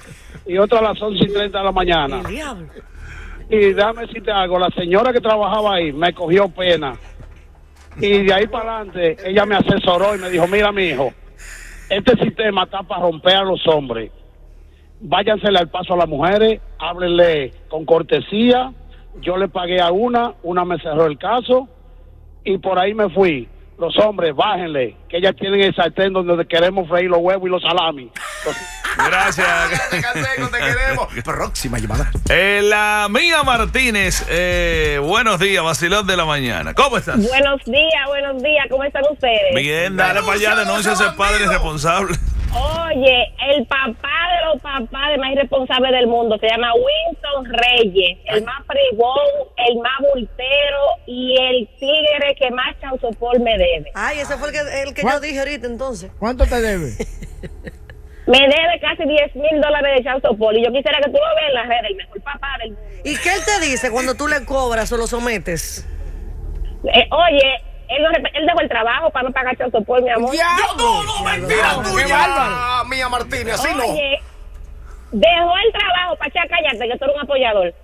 y otra a las 11:30 de la mañana. El diablo. Y déjame decirte algo, la señora que trabajaba ahí me cogió pena. Y de ahí para adelante, ella me asesoró y me dijo, mira, mi hijo, este sistema está para romper a los hombres. Váyansele al paso a las mujeres, háblenle con cortesía. Yo le pagué a una me cerró el caso y por ahí me fui. Los hombres, bájenle, que ellas tienen el sartén donde queremos freír los huevos y los salamis. Gracias. Te queremos. Próxima llamada. La Mía Martínez, buenos días, vacilón de la mañana. ¿Cómo estás? Buenos días, ¿cómo están ustedes? Bien, dale para allá, denuncia a ese padre irresponsable. Oye, el papá de los papás de más irresponsables del mundo se llama Winston Reyes, el más bribón, el más bultero y el tigre que más chausopor me debe. Ay, ese fue el que yo dije ahorita entonces. ¿Cuánto te debe? Me debe casi $10,000 de chausopor y yo quisiera que tú lo veas en las redes, el mejor papá del mundo. ¿Y qué él te dice cuando tú le cobras o lo sometes? Oye, él dejó el trabajo para no pagar chausopor, mi amor. No, mentira tuya, Mía Martínez, así no. Oye, dejó el trabajo para echar cállate, que tú eres un apoyador.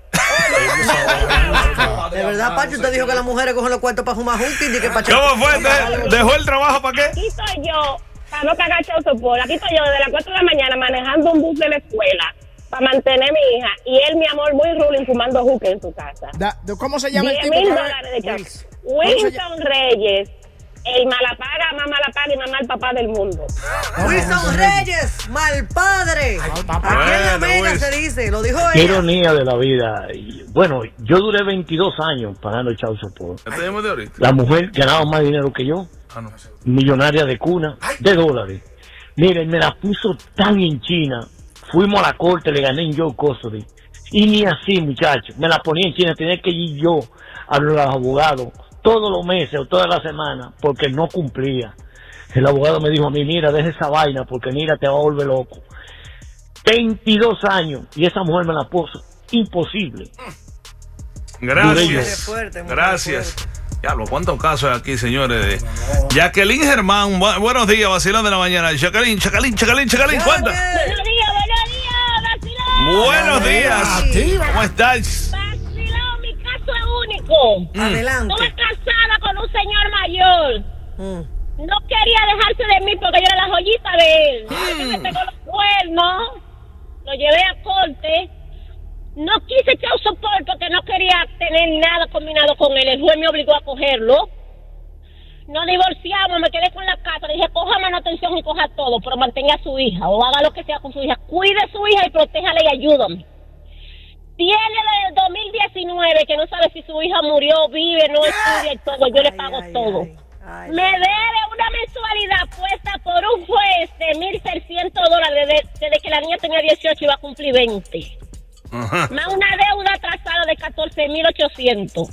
De verdad, Pacho, usted dijo que las mujeres cogen los cuartos para fumar juntos y que para ¿Cómo fue? ¿Dejó el trabajo para qué? Aquí estoy yo, para no pagar chausopor. Aquí estoy yo desde las 4 de la mañana manejando un bus de la escuela para mantener a mi hija. Y él, mi amor, muy ruling, fumando juque en su casa. ¿Cómo se llama el tipo? $10,000 de chausopor. Winston Reyes, el malapaga, más malapaga y más mal papá del mundo. Winston Reyes, mal padre. Aquí en la Mega se dice, lo dijo Qué ella. ironía de la vida. Bueno, yo duré 22 años pagando el child support. La mujer ganaba más dinero que yo. Millonaria de cuna, de dólares. Miren, me la puso tan en China. Fuimos a la corte, le gané en Joe Custody. Y ni así, muchachos. Me la ponía en China, tenía que ir yo a los abogados todos los meses o todas las semanas porque no cumplía. El abogado me dijo a mí, mira, deja esa vaina porque mira, te va a volver loco. 22 años y esa mujer me la puso imposible. Gracias. Gracias. Diablo, ¿cuántos casos hay aquí, señores? Jacqueline Germán, buenos días, vacilón de la mañana. Jacqueline, ¿cuántas? Buenos días, vacilón. Buenos días. ¿Cómo estás? Vacilón, mi caso es único. Adelante. Estuve casada con un señor mayor. No quería dejarse de mí porque yo era la joyita de él. Me pegó los cuernos, lo llevé a corte. No quise echar support porque no quería tener nada combinado con él. El juez me obligó a cogerlo. Nos divorciamos, me quedé con la casa. Le dije, coja mano atención y coja todo, pero mantenga a su hija o haga lo que sea con su hija. Cuide a su hija y protéjala y ayúdame. Tiene desde el 2019 que no sabe si su hija murió, vive, no estudia y todo. Yo le pago todo. Me debe una mensualidad puesta por un juez de $1,600 desde que la niña tenía 18 y va a cumplir 20. Más una deuda atrasada de $14,800.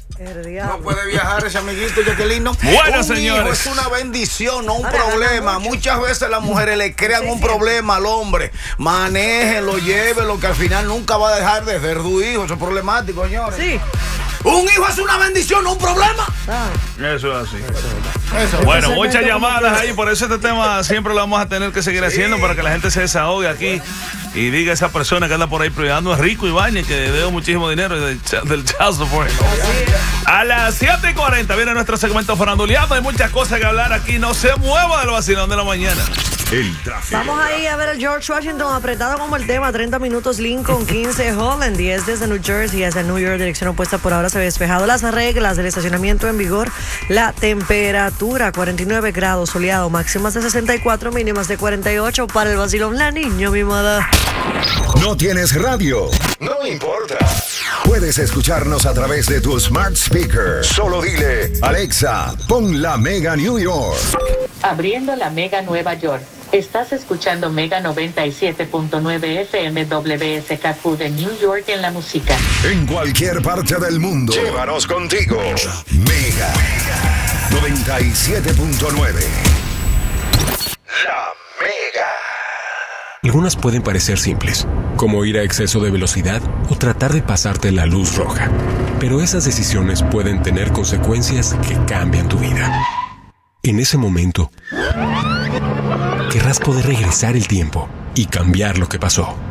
No puede viajar ese amiguito, Jacqueline. Bueno, señores, hijo es una bendición, no un problema. Muchas veces las mujeres le crean un problema al hombre. Manéjenlo, llévelo, que al final nunca va a dejar de ser tu hijo. Eso es problemático, señores. Sí. Un hijo es una bendición, no un problema. Eso es así. Bueno, muchas llamadas ahí, por eso este tema siempre lo vamos a tener que seguir haciendo para que la gente se desahogue aquí y diga a esa persona que anda por ahí privando es rico y bañe, que debo muchísimo dinero del child support. A las 7:40 viene nuestro segmento faranduleado. Hay muchas cosas que hablar aquí. No se mueva del vacilón de la mañana. El tráfico. Vamos ahí a ver el George Washington apretado como el tema. 30 minutos Lincoln, 15 Holland, 10 desde New Jersey hacia New York, dirección opuesta. Por ahora se ve despejado. Las reglas del estacionamiento en vigor. La temperatura 49 grados, soleado, máximas de 64, mínimas de 48. Para el vacilón, la niña mimada. ¿No tienes radio? No importa. Puedes escucharnos a través de tu smart speaker. Solo dile, Alexa, pon la Mega New York. Abriendo la Mega Nueva York. Estás escuchando Mega 97.9 FM WSKQ de New York en la música. En cualquier parte del mundo. Llévanos contigo. Mega 97.9. La Mega. Algunas pueden parecer simples, como ir a exceso de velocidad o tratar de pasarte la luz roja. Pero esas decisiones pueden tener consecuencias que cambian tu vida. En ese momento, querrás poder regresar el tiempo y cambiar lo que pasó.